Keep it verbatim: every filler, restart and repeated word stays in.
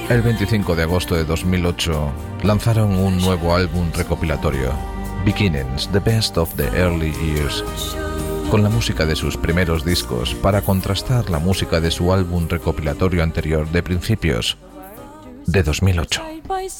El veinticinco de agosto de dos mil ocho lanzaron un nuevo álbum recopilatorio, Beginnings, The Best of the Early Years, con la música de sus primeros discos para contrastar la música de su álbum recopilatorio anterior de principios de dos mil ocho.